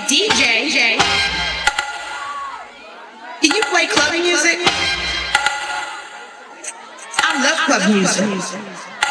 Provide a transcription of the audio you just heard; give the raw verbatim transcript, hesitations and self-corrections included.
D J, can you play club music? I love club music.